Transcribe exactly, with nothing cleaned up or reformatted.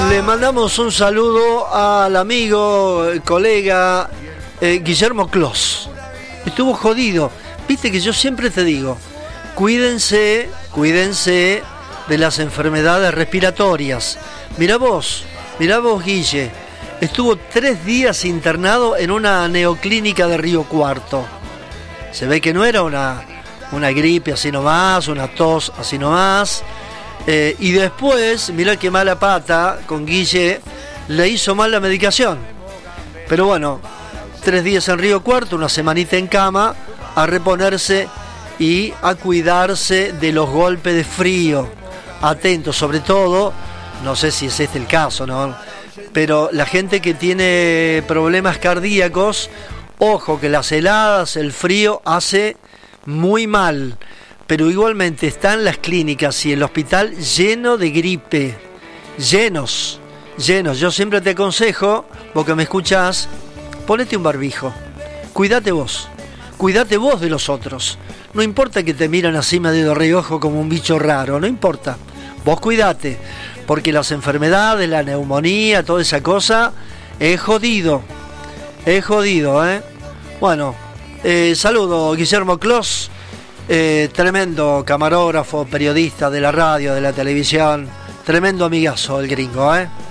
Le mandamos un saludo al amigo, colega eh, Guillermo Clos. Estuvo jodido. Viste que yo siempre te digo, cuídense, cuídense de las enfermedades respiratorias. Mirá vos, mirá vos, Guille. Estuvo tres días internado en una neoclínica de Río Cuarto. Se ve que no era una, una gripe así nomás, una tos así nomás. Eh, y después, mirá qué mala pata con Guille, le hizo mal la medicación. Pero bueno, tres días en Río Cuarto, una semanita en cama, a reponerse y a cuidarse de los golpes de frío. Atento, sobre todo, no sé si es este el caso, ¿no? Pero la gente que tiene problemas cardíacos, ojo que las heladas, el frío hace muy mal. Pero igualmente están las clínicas y el hospital lleno de gripe, llenos, llenos. Yo siempre te aconsejo, vos que me escuchás, ponete un barbijo, cuídate vos, cuídate vos de los otros. No importa que te miran así medio de reojo como un bicho raro, no importa, vos cuídate, porque las enfermedades, la neumonía, toda esa cosa, es jodido, es jodido, ¿eh? Bueno, eh, saludo Guillermo Clos. Eh, tremendo camarógrafo, periodista de la radio, de la televisión, tremendo amigazo el gringo, ¿eh?